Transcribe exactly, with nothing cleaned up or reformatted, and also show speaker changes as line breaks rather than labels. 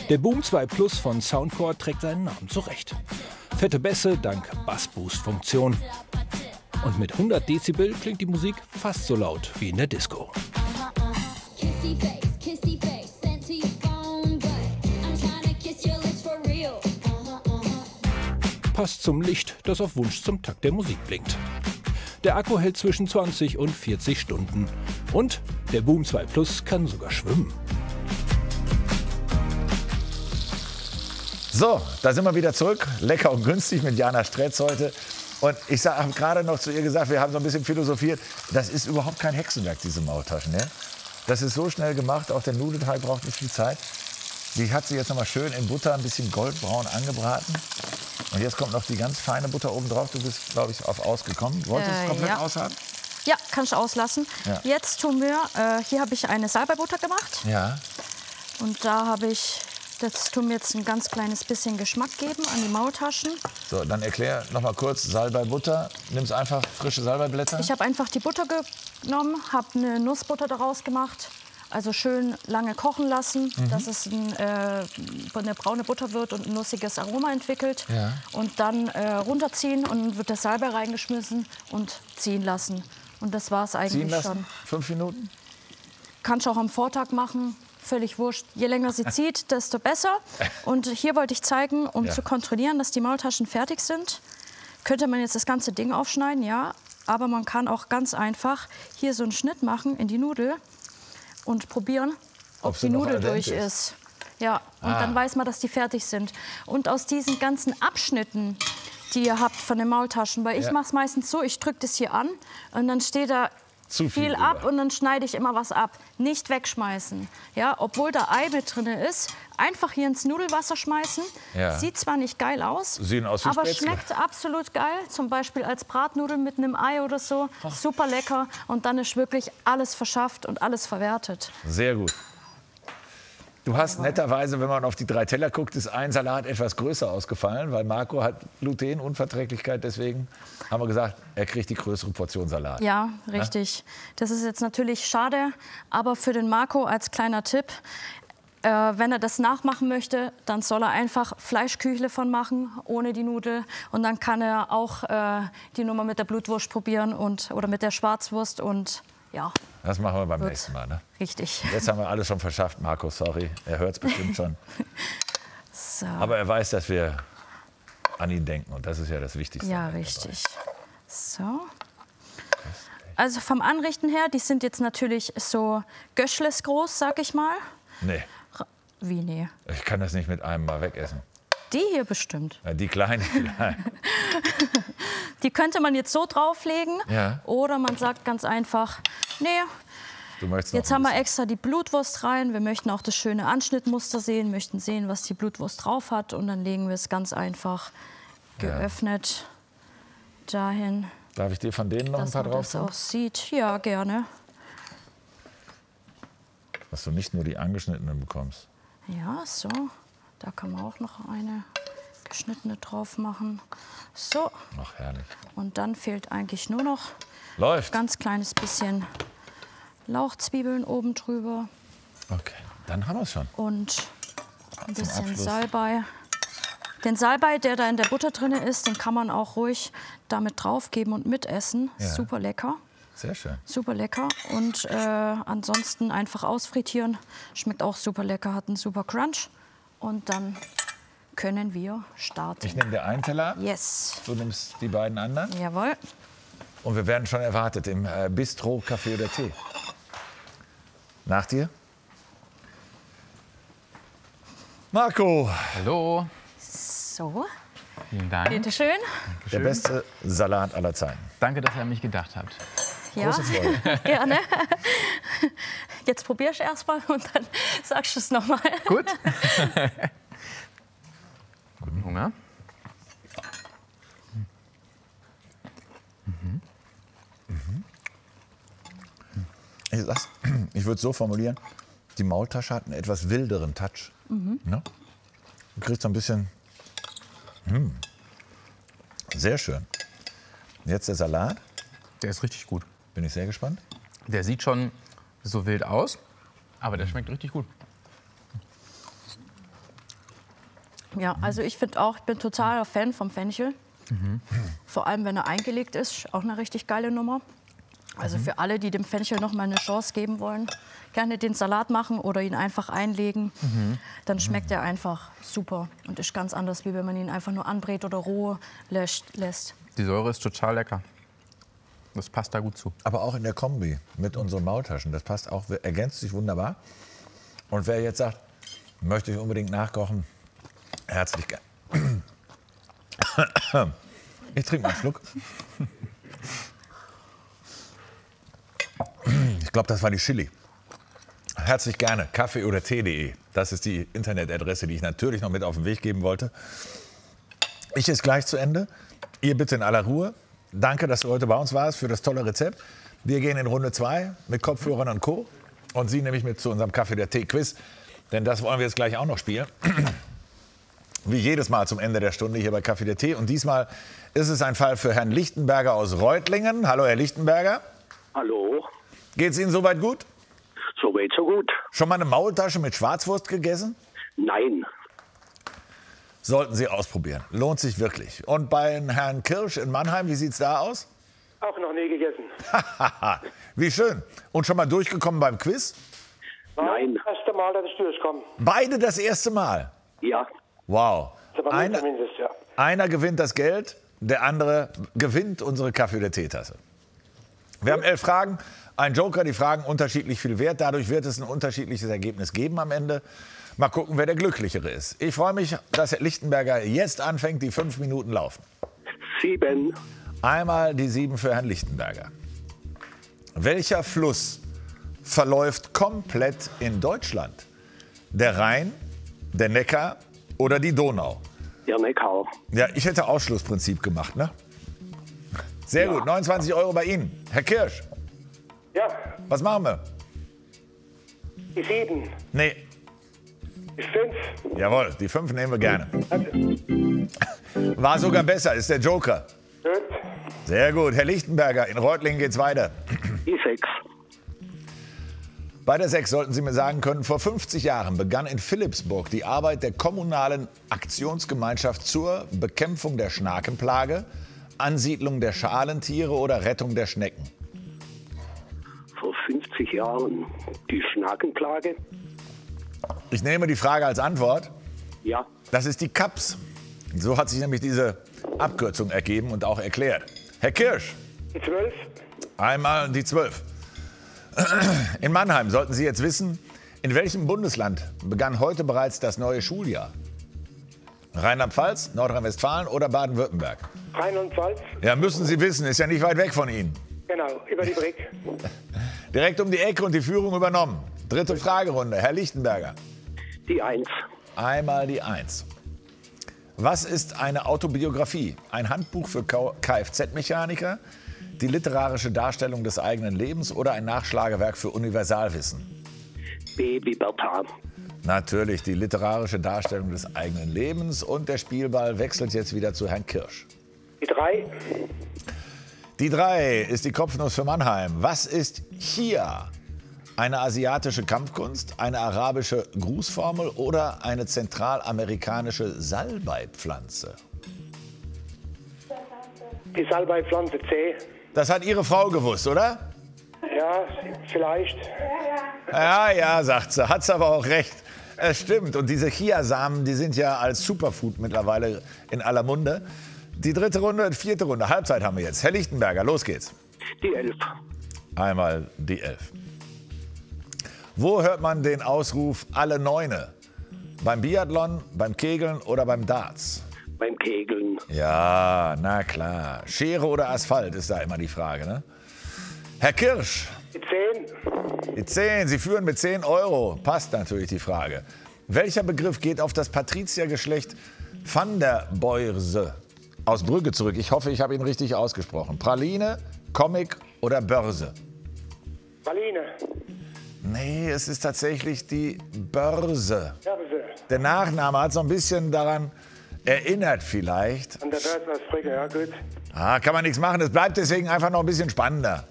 Der Boom zwei Plus von Soundcore trägt seinen Namen zurecht. Fette Bässe dank Bassboost-Funktion. Und mit hundert Dezibel klingt die Musik fast so laut wie in der Disco. Passt zum Licht, das auf Wunsch zum Takt der Musik blinkt. Der Akku hält zwischen zwanzig und vierzig Stunden. Und der Boom zwei Plus kann sogar schwimmen.
So, da sind wir wieder zurück. Lecker und günstig mit Jana Strätz heute. Und ich habe gerade noch zu ihr gesagt, wir haben so ein bisschen philosophiert. Das ist überhaupt kein Hexenwerk, diese Maultaschen. Ne? Das ist so schnell gemacht, auch der Nudelteig braucht nicht viel Zeit. Die hat sie jetzt noch mal schön in Butter ein bisschen goldbraun angebraten. Und jetzt kommt noch die ganz feine Butter oben drauf. Du bist, glaube ich, auf ausgekommen. Wolltest du es
Äh,
komplett
ja.
aushaben?
Ja, kann ich auslassen.
Ja.
Jetzt tun wir, äh, hier habe ich eine Salbeibutter gemacht.
Ja.
Und da habe ich, das tun wir jetzt ein ganz kleines bisschen Geschmack geben an die Maultaschen.
So, dann erklär noch mal kurz Salbei-Butter. Nimmst einfach frische Salbeiblätter.
Ich habe einfach die Butter genommen, habe eine Nussbutter daraus gemacht. Also schön lange kochen lassen, mhm. dass es ein, äh, eine braune Butter wird und ein nussiges Aroma entwickelt.
Ja.
Und dann äh, runterziehen und wird der Salbei reingeschmissen und ziehen lassen. Und das war es eigentlich
Ziehen lassen?
schon.
Fünf Minuten?
Kannst du auch am Vortag machen, völlig wurscht. Je länger sie zieht, desto besser. Und hier wollte ich zeigen, um
Ja.
zu kontrollieren, dass die Maultaschen fertig sind, könnte man jetzt das ganze Ding aufschneiden, ja. Aber man kann auch ganz einfach hier so einen Schnitt machen in die Nudel und probieren, ob,
Ob sie
die
noch
Nudel
al dente
durch
ist.
ist. Ja, und
Ah.
dann weiß man, dass die fertig sind. Und aus diesen ganzen Abschnitten, die ihr habt von den Maultaschen, weil ich
Ja.
mache es meistens so, ich drücke das hier an und dann steht da
Zu viel
viel
drüber.
ab und dann schneide ich immer was ab. Nicht wegschmeißen. Ja, obwohl da Ei mit drin ist, einfach hier ins Nudelwasser schmeißen.
Ja.
Sieht zwar nicht geil aus,
Sehen aus wie
aber
Spätzle.
schmeckt absolut geil. Zum Beispiel als Bratnudeln mit einem Ei oder so. Super lecker. Und dann ist wirklich alles verschafft und alles verwertet.
Sehr gut. Du hast netterweise, wenn man auf die drei Teller guckt, ist ein Salat etwas größer ausgefallen, weil Marco hat Glutenunverträglichkeit. Deswegen haben wir gesagt, er kriegt die größere Portion Salat.
Ja, richtig. Das ist jetzt natürlich schade, aber für den Marco als kleiner Tipp, äh, wenn er das nachmachen möchte, dann soll er einfach Fleischküchle von machen, ohne die Nudel. Und dann kann er auch äh, die Nummer mit der Blutwurst probieren und, oder mit der Schwarzwurst. Und ja,
Das machen wir beim
Gut.
nächsten Mal. Ne?
richtig.
Jetzt haben wir alles schon verschafft, Marco, sorry. Er hört es bestimmt schon.
So.
Aber er weiß, dass wir an ihn denken. Und das ist ja das Wichtigste.
Ja, richtig. So. Also vom Anrichten her, die sind jetzt natürlich so Göschles groß, sag ich mal.
Nee,
Wie, nee?
ich kann das nicht mit einem Mal wegessen.
Die hier bestimmt.
Ja, die kleine, die kleine.
Die könnte man jetzt so drauflegen.
Ja.
Oder man sagt ganz einfach, nee,
Du möchtest noch
jetzt
ein
haben wir
bisschen.
extra die Blutwurst rein. Wir möchten auch das schöne Anschnittmuster sehen, möchten sehen, was die Blutwurst drauf hat. Und dann legen wir es ganz einfach geöffnet dahin,
Darf ich dir von denen noch ein
dass
paar
man
drauf
das
tun?
auch sieht. Ja, gerne.
Dass du nicht nur die angeschnittenen bekommst.
Ja, so. Da kann man auch noch eine geschnittene drauf machen. So,
Ach, herrlich.
und dann fehlt eigentlich nur noch
Läuft.
ganz kleines bisschen Lauchzwiebeln oben drüber
Okay, dann haben wir es schon.
und ein bisschen
Abschluss.
Salbei. Den Salbei, der da in der Butter drin ist, den kann man auch ruhig damit draufgeben und mitessen.
Ja.
Super lecker,
Sehr schön.
super lecker. Und äh, ansonsten einfach ausfrittieren. Schmeckt auch super lecker, hat einen super Crunch. Und dann können wir starten.
Ich nehme dir einen Teller ab,
Yes,
du nimmst die beiden anderen.
jawohl.
Und wir werden schon erwartet im äh, Bistro, Kaffee oder Tee. Nach dir. Marco,
Hallo,
So,
vielen Dank.
bitteschön.
der beste Salat aller Zeiten.
Danke, dass ihr an mich gedacht habt.
Ja,
Große Freude.
gerne. Jetzt probier ich erst mal und dann sagst du es noch mal.
Gut. Guten Hunger.
Ich, sag's- ich würde es so formulieren, die Maultasche hat einen etwas wilderen Touch. Ne? Du kriegst so ein bisschen... Hm. Sehr schön. Jetzt der Salat.
Der ist richtig gut.
Bin ich sehr gespannt.
Der sieht schon so wild aus, aber der schmeckt richtig gut.
Ja, also ich finde auch, ich bin totaler Fan vom Fenchel. Mhm. Vor allem, wenn er eingelegt ist, auch eine richtig geile Nummer. Also für alle, die dem Fenchel noch mal eine Chance geben wollen, gerne den Salat machen oder ihn einfach einlegen. Mhm. Dann schmeckt er einfach super und ist ganz anders, wie wenn man ihn einfach nur anbrät oder roh lässt.
Die Säure ist total lecker. Das passt da gut zu.
Aber auch in der Kombi mit unseren Maultaschen, das passt auch, ergänzt sich wunderbar. Und wer jetzt sagt, möchte ich unbedingt nachkochen, herzlich gerne. Ich trinke mal einen Schluck. Ich glaube, das war die Chili. Herzlich gerne. Kaffee oder Tee punkt de. Das ist die Internetadresse, die ich natürlich noch mit auf den Weg geben wollte. Ich ist gleich zu Ende. Ihr bitte in aller Ruhe. Danke, dass du heute bei uns warst für das tolle Rezept. Wir gehen in Runde zwei mit Kopfhörern und Co. Und Sie nehme ich mit zu unserem Kaffee der Tee-Quiz. Denn das wollen wir jetzt gleich auch noch spielen. Wie jedes Mal zum Ende der Stunde hier bei Kaffee der Tee. Und diesmal ist es ein Fall für Herrn Lichtenberger aus Reutlingen. Hallo, Herr Lichtenberger.
Hallo.
Geht's Ihnen soweit gut?
Soweit, so gut.
Schon mal eine Maultasche mit Schwarzwurst gegessen?
Nein.
Sollten Sie ausprobieren. Lohnt sich wirklich. Und bei Herrn Kirsch in Mannheim, wie sieht's da aus?
Auch noch nie gegessen.
Wie schön. Und schon mal durchgekommen beim Quiz?
Nein.
Das erste Mal, dass ich durchkomme.
Beide das erste Mal?
Ja.
Wow.
Aber
Einer,
zumindest, ja.
einer gewinnt das Geld, der andere gewinnt unsere Kaffee- oder Teetasse. Wir haben elf Fragen, ein Joker, die Fragen unterschiedlich viel wert. Dadurch wird es ein unterschiedliches Ergebnis geben am Ende. Mal gucken, wer der Glücklichere ist. Ich freue mich, dass Herr Lichtenberger jetzt anfängt, die fünf Minuten laufen.
Sieben.
Einmal die sieben für Herrn Lichtenberger. Welcher Fluss verläuft komplett in Deutschland? Der Rhein, der Neckar oder die Donau?
Der Neckar.
Ja, ich hätte Ausschlussprinzip gemacht, ne? Sehr
Ja.
gut, neunundzwanzig Euro bei Ihnen. Herr Kirsch,
Ja,
was machen wir?
die sieben,
Nee,
die fünf.
jawohl, die fünf nehmen wir gerne.
Also,
War sogar besser, ist der Joker.
gut.
Sehr gut, Herr Lichtenberger, in Reutlingen geht's weiter.
Die sechs.
Bei der sechs sollten Sie mir sagen können, vor fünfzig Jahren begann in Philipsburg die Arbeit der kommunalen Aktionsgemeinschaft zur Bekämpfung der Schnakenplage, Ansiedlung der Schalentiere oder Rettung der Schnecken.
Vor fünfzig Jahren. Die Schnakenplage.
Ich nehme die Frage als Antwort.
Ja.
Das ist die K A P S. So hat sich nämlich diese Abkürzung ergeben und auch erklärt. Herr Kirsch,
Die zwölf,
einmal die zwölf. In Mannheim sollten Sie jetzt wissen, in welchem Bundesland begann heute bereits das neue Schuljahr? Rheinland-Pfalz, Nordrhein-Westfalen oder Baden-Württemberg?
Rheinland-Pfalz,
Ja, müssen Sie wissen, ist ja nicht weit weg von Ihnen.
genau, über die Brick.
Direkt um die Ecke und die Führung übernommen. Dritte Fragerunde, Herr Lichtenberger.
Die eins.
Einmal die Eins. Was ist eine Autobiografie? Ein Handbuch für Kfz-Mechaniker, die literarische Darstellung des eigenen Lebens oder ein Nachschlagewerk für Universalwissen?
B wie Bertha.
Natürlich die literarische Darstellung des eigenen Lebens. Und der Spielball wechselt jetzt wieder zu Herrn Kirsch.
Die drei,
Die drei ist die Kopfnuss für Mannheim. Was ist Chia? Eine asiatische Kampfkunst, eine arabische Grußformel oder eine zentralamerikanische Salbeipflanze?
die Salbeipflanze C.
Das hat Ihre Frau gewusst, oder?
Ja, vielleicht.
Ja, ja, sagt sie. Hat sie aber auch recht. Es stimmt. Und diese Chiasamen, die sind ja als Superfood mittlerweile in aller Munde. Die dritte Runde, vierte Runde, Halbzeit haben wir jetzt. Herr Lichtenberger, los geht's.
Die elf.
Einmal die Elf. Wo hört man den Ausruf alle Neune? Beim Biathlon, beim Kegeln oder beim Darts?
Beim Kegeln.
Ja, na klar. Schere oder Asphalt ist da immer die Frage, ne? Herr Kirsch,
Die zehn,
die zehn, Sie führen mit zehn Euro. Passt natürlich die Frage. Welcher Begriff geht auf das Patriziergeschlecht van der Boyse aus Brügge zurück? Ich hoffe, ich habe ihn richtig ausgesprochen. Praline, Comic oder Börse?
Praline,
Nee, es ist tatsächlich die Börse.
Börse.
Der Nachname hat so ein bisschen daran erinnert vielleicht.
An der Börse aus Brügge, ja gut.
Ah, kann man nichts machen. Es bleibt deswegen einfach noch ein bisschen spannender.